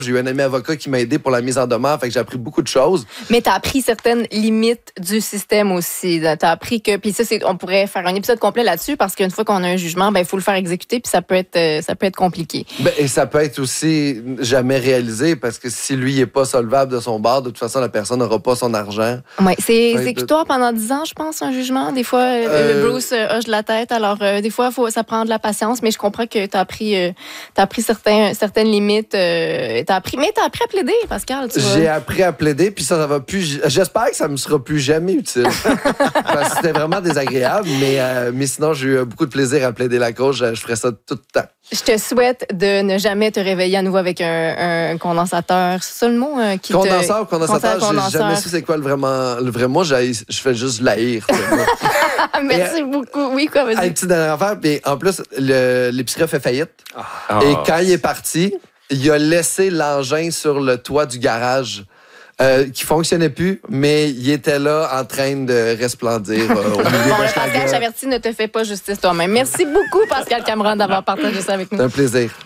J'ai eu un ami avocat qui m'a aidé pour la mise en demeure, fait que j'ai appris beaucoup de choses. Mais tu as appris certaines limites du système aussi. Tu as appris que, puis ça, on pourrait faire un épisode complet là-dessus parce qu'une fois qu'on a un jugement, il faut le faire exécuter puis ça peut être compliqué. Et ça peut être aussi jamais réalisé parce que si lui n'est pas solvable de son bord, de toute façon, la personne n'aura pas son argent. Oui, c'est exécutoire pendant 10 ans, je pense, un jugement. Des fois, Bruce hoche de la tête. Alors, des fois, ça prend de la patience, mais je comprends que tu as appris certaines limites. Mais t'as appris à plaider, Pascal. J'ai appris à plaider, puis ça va plus. J'espère que ça me sera plus jamais utile. Parce que c'était vraiment désagréable, mais sinon, j'ai eu beaucoup de plaisir à plaider la cause. Je ferais ça tout le temps. Je te souhaite de ne jamais te réveiller à nouveau avec un condensateur. C'est ça le mot qui condensateur, j'ai jamais su c'est quoi le vrai mot. Je fais juste l'haïr. Merci beaucoup. Oui, quoi, vas-y. Une petite dernière affaire, puis en plus, l'épicerie a fait faillite. Et quand il est parti, il a laissé l'engin sur le toit du garage qui fonctionnait plus, mais il était là en train de resplendir au milieu de Pascal, j'avertis, ne te fais pas justice toi-même. Merci beaucoup, Pascal Cameron, d'avoir partagé ça avec nous. C'est un plaisir.